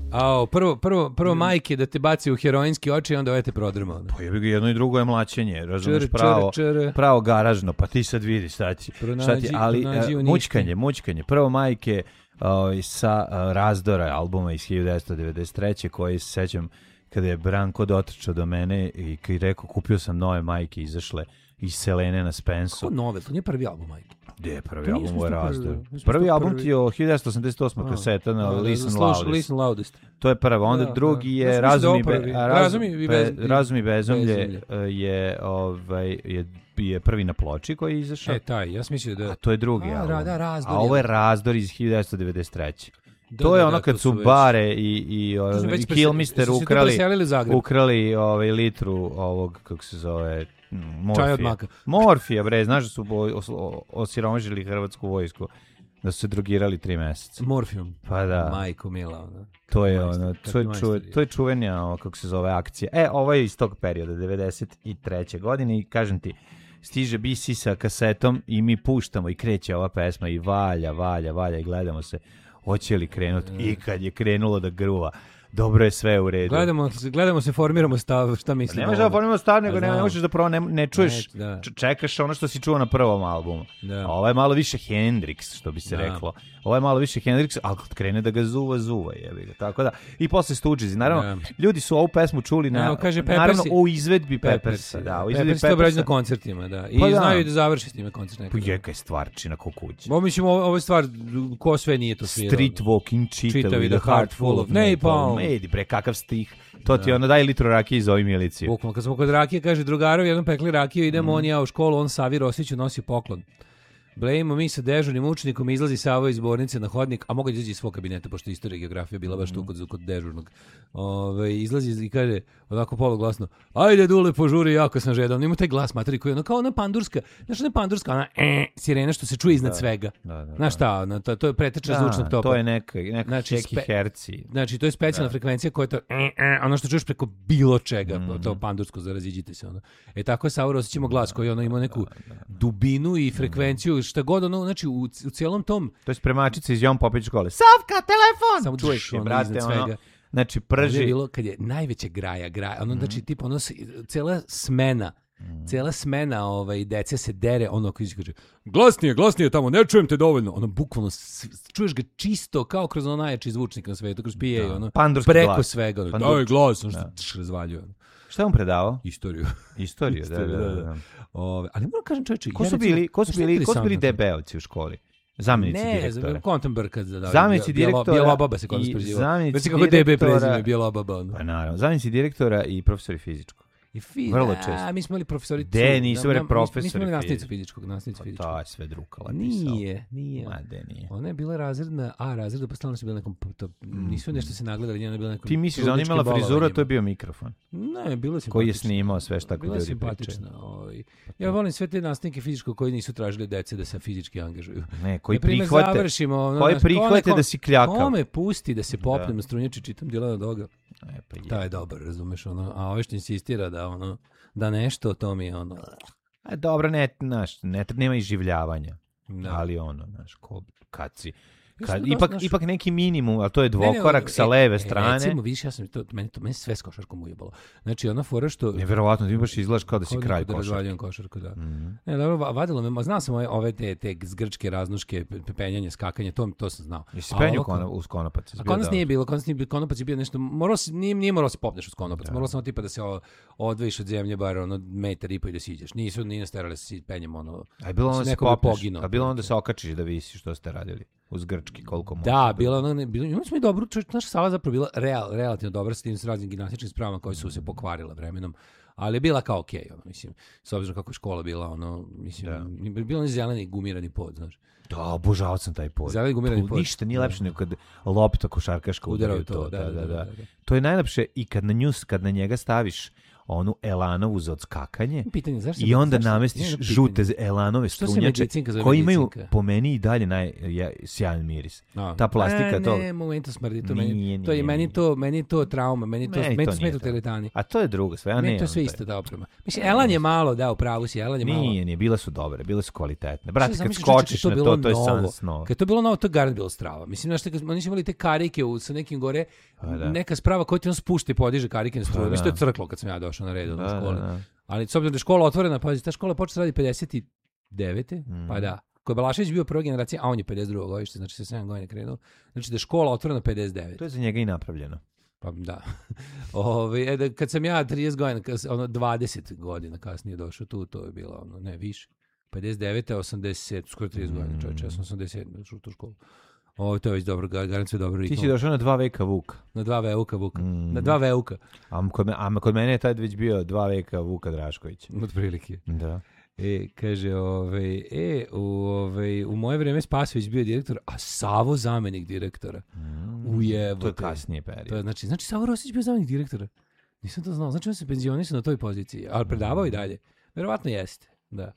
Prvo majke da te baci u heroinski oči i onda ovaj te prodrmao. Pa jebi ga, jedno i drugo je mlaćenje, razumiješ, Čr. pravo garažno, pa ti sad vidi šta ti, ali mučkanje. Prvo majke sa Razdora albuma iz 1993. koji se sećam kada je Branko dotrčao do mene i kad je rekao kupio sam nove majke izašle iz Selene na Spensu. Kako nove? To nije prvi album majke. Gde je prvi album? Ovo je Razdor. Prvi album ti je 1988. kaseta na Listen Loudest. To je prva. Onda drugi je Razum i bezumlje je prvi na ploči koji je izašao. Taj, ja sam mislio da... A to je drugi album. Razdor. A ovo je Razdor iz 1993. To je ono kad su Bare i Kilmister ukrali litru ovog, kako se zove, morfija, bre, znaš da su osiromašili hrvatsku vojsku, da su se drogirali 3 meseca. Morfijom. Pa da. Majko mila, ono. To je ono, to je čuvenja, kako se zove, akcija. Ovo je iz tog perioda, 93. godine i kažem ti, stiže BC sa kasetom i mi puštamo i kreće ova pesma i valja i gledamo se hoće li krenuti i kad je krenulo da gruva. Dobro je sve u redu. Gledamo se, formiramo stav, šta mislimo. Ne možeš da formiramo stav, nego ne možeš da prvo ne čuješ, čekaš ono što si čuo na prvom albumu. Da. Ovo je malo više Hendrix, što bi se reklo. Ovo je malo više Hendrix, ali kad krene da ga zuva, jebi ga. Tako da, i posle Stooges. Naravno, ljudi su ovu pesmu čuli naravno u izvedbi Peppersa. Da, u izvedbi Peppersa. To obrađu na koncertima, da. I znaju da završi s time koncert. Pojeka je stvarčina ko kuća. Ovo je stvar, ko sve nije to svirao. Street walking, čitavi, the heart full of napalm. Edi bre, kakav stih. To ti ono, daj litru rakije i zove miliciju. Bukvalno, kad smo kod rakije, kaže, drugarovi jednom pekli rakiju, idemo, on ja u školu, on Savi Rosiću nosi poklon. Blejimo mi sa dežurnim učenikom, izlazi Savo iz zbornice na hodnik, a mogu da izađi iz svog kabineta, pošto istorija i geografija bila baš tu kod dežurnog. Izlazi i kaže, onako poluglasno, ajde Dule, požuri, jako sam žedan. Ima taj glas materi koji je ono kao ona pandurska, znaš ona pandurska, ona sirena što se čuje iznad svega. Znaš šta, to je preteča zvučnog topa. To je neka čeki herci. Znači, to je specijalna frekvencija koja je to, ono što čuješ preko bilo čega, to pandursko, zaraziđite se. Ono. Tako je Savo Rosić imao glas koji ono ima neku dubinu i frekvenciju, šta god ono, znači u cijelom tom... To je spremačica iz Jovan Popović škole. Savka, telefon! Samo čuješ ono brate, iznad svega. Znači, prži... Ono je bilo kad je najveća graja, ono, znači, tipa, ono, cijela smena dece se dere, ono, koji kaže, glasnije tamo, ne čujem te dovoljno. Ono, bukvalno, čuješ ga čisto, kao kroz ono najjači zvučnik na svetu, kroz PA, ono, preko glas. Svega, ono, daj glas, ono, što razvaljuje, ono. Šta je on predavao? Istoriju, da. Ali moram kažem čovječe... Ko su bili debelci u školi? Zamjenici direktora. Ne, Kontenberg kad zadao. Zamjenici direktora. Bijela se kod nas preziva. Već kako DB prezime, Bijela baba. Pa naravno, zamjenici direktora i profesori fizičkog. Vrlo često. Mi smo imali profesori... Nisu bili profesori. Mi smo imali nastavnicu fizičkog. To je sve drukala. Nije. Ma, nije. Ona je bila razredna, pa stalno su bila nekom... Nisu nešto se nagledali, njena je bila nekom... Ti misliš da ona imala frizura, to je bio mikrofon? Ne, bila simpatična. Koji je snimao sve šta kod ljudi pričaju. Ja volim sve te nastavnike fizičkog koji nisu tražili dece da se fizički angažuju. Ne, koji prihvate da si kljakav. Kome pusti da se popnem na strunjači, čitam Dilana Doga. Ta je dobar, razumeš, ono, a ovo što insistira da nešto, to mi je ono... Dobro, nema iživljavanja, ali ono, znaš, kad si... Ipak neki minimum, a to je dvokorak sa leve strane. Recimo, vidiš, meni sve s košarkom ujebalo. Znači, ona fora što... Nevjerovatno, ti baš izgledaš kao da si kralj košarke. Da razvaljujem košarku, da. Ne, dobro, vadilo me, znao sam ove te zgrčke, raznoške, penjanje, skakanje, to sam znao. Jesi penju uz konopac? A kod nas nije bilo, konopac je bio nešto, nije morao se popneš uz konopac, moralo samo tipa da se odvojiš od zemlje, bar ono 1,5 m i da siđeš. Nije sterali da se penjem, ono... A bilo onda se okačiš da visiš, što ste radili? Uz grčki, koliko može. Da, imali smo i dobru, naša sala zapravo bila relativno dobra s tim s raznim gimnastičnim spravama koje su se pokvarile vremenom, ali je bila kao okej, mislim, s obzirom kako je škola bila, bilo je zeleni gumirani pod, znaš. Da, obožavao sam taj pod. Zeleni gumirani pod. Ništa nije lepše nego kad lopta košarkaška udara u to. Da. To je najlepše i kad na njega staviš onu Elanovu za odskakanje pitanje, i onda namestiš žute Elanove strunjače koji imaju po meni i dalje sjajan miris. Ta plastika to... Ne, momento smrdi, meni to trauma, meni to smeta teretani. A to je drugo sve, a ne. To je sve isto ta oprema. Mislim, Elan je malo, da, u pravu si, Elan je malo. Nije, bile su dobre, bile su kvalitetne. Brate, kad skočiš na to je san snova. Kad to bilo novo, to je garant bilo strava. Mislim, znaš, oni su imali te karike sa nekim gore, neka sprava koja ti on spušta i podiže karike na struju. Mislim, to je crklo kad sam ja došao na red u školi. Ali s obzirom da je škola otvorena, pazi, ta škola počela radi 59. Pa da. Ko je Balašević bio prva generacija, a on je 52. godište, znači se 7 godina krenuo. Znači da je škola otvorena 59. To je za njega i napravljeno. Pa da. Kad sam ja 30 godina, 20 godina kasnije došao tu, to je bilo ne više. 59. 80, skoro 30 godina, čovječe, ja sam 87 došao u tu školu. To je već dobro, garant sve dobro. Ti si došao na 2 veka Vuka. Na 2 veuka Vuka. Na 2 veuka. A kod mene je tad već bio 2 veka Vuka Drašković. Od prilike. Da. Kaže, u moje vreme Spasović bio direktor, a Savo zamenik direktora. Ujebote. To je kasnije period. To je, znači Savo Rosić bio zamenik direktora. Nisam to znao. Znači on se penzionisao na toj poziciji, ali predavao i dalje. Verovatno jeste, da.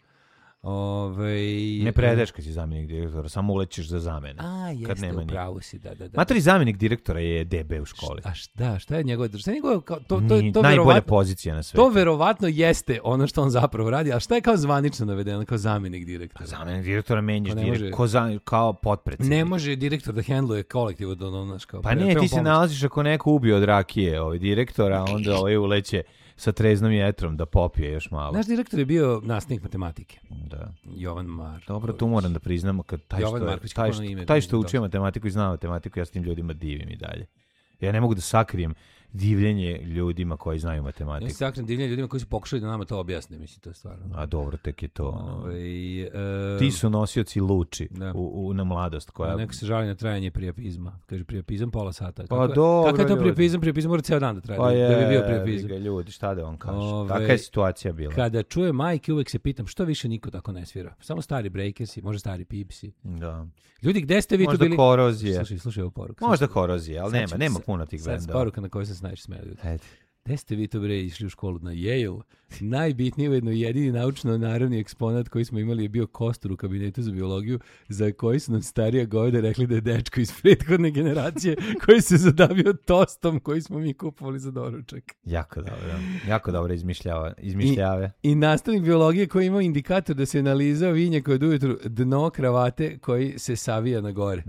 Ne predeš kad si zamjenik direktora, samo ulećeš za zamene. Jeste, upravo si, da. Matori zamjenik direktora je DB u školi. Šta je njegov? To najbolja pozicija na svetu. To verovatno jeste ono što on zapravo radi, a šta je kao zvanično navedeno kao zamjenik direktora? Zamjenik direktora menjaš kao potpredsjednik. Ne može direktor da hendluje kolektiv od ononaš kao. Pa ne, ti se nalaziš ako neko ubio od rakije direktora, onda uleće sa treznom jetrom da popije još malo. Naš direktor je bio nastavnik matematike. Da. Jovan Marković. Dobro, tu moram da priznamo kad taj što učio matematiku i zna matematiku, ja s tim ljudima divim i dalje. Ja ne mogu da sakrijem divljenje ljudima koji znaju matematiku. Ja sakrijem divljenje ljudima koji su pokušali da nama to objasne, mislim, to je stvarno. A dobro, tek je to. Ti su nosioci luči na mladost. Neko se žali na trajanje prijapizma. Kaže, prijapizam pola sata. Pa dobro, kakav je to prijapizam? Prijapizam mora ceo dan da traje, da bi bio prijapizam. Ljudi, šta da on kaže? Kakva je situacija bila? Kada čuje majke, uvek se pitam što više niko tako ne svira. Samo stari breakersi, možda stari pipsi. Da. Ljudi, gde ste vi tu bili? Možda korozije. Slušaj ovu poruku. Možda korozije, ali nema puno tih bendova. Sad poruka na kojoj se najviše smeju ljudi. Gde ste vi to išli u školu? Na Yale. Najbitniji, ujedno jedini naučno-naravni eksponat koji smo imali je bio kostur u kabinetu za biologiju, za koji su nam starija goveda rekli da je dečko iz prethodne generacije koji se zadavio tostom koji smo mi kupovali za doručak. Jako dobro izmišljave. I nastavnik biologije koji imao indikator da se analizao vinjak od ujutru dno kravate koji se savija na gore.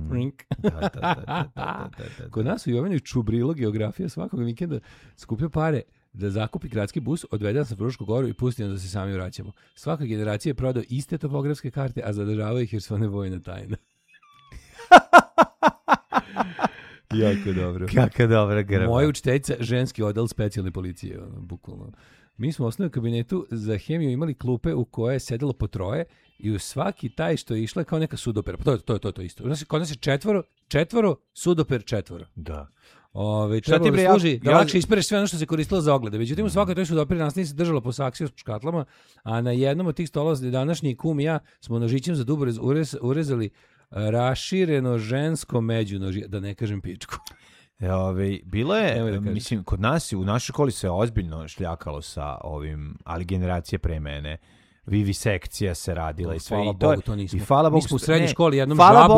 Kod nas u Jovanu čubrilo geografija svakog vikenda skupio pare da zakupi gradski bus, odvede nas na Frušku goru i pusti nas da se sami vraćamo. Svaka generacija je prodao iste topografske karte, a zadržava ih jer su one vojna tajna. Jako dobro. Kako dobra grba. Moja učiteljica, ženski odel specijalne policije, bukvalno. Mi smo u osnovnom kabinetu za hemiju imali klupe u koje je sedelo po troje i u svaki taj što je išla kao neka sudopera. Pa to je isto. Kod nas je četvoro, sudoper četvoro. Da. Trebalo da služi da lakše ispereš sve ono što se koristilo za oglede. Međutim, u svakoj toj sudoperi nastavnica se držala po saksiju s škatlama, a na jednom od tih stolova današnji kum i ja smo nožićem za duborez urezali rašireno žensko međunožje, da ne kažem pičku. Bilo je, mislim, kod nas u našoj školi se ozbiljno šljakalo sa ovim, ali generacije pre mene. Vivisekcija se radila i sve. Hvala Bogu, to nismo. I hvala Bogu, mi smo u srednjoj školi jednom žabu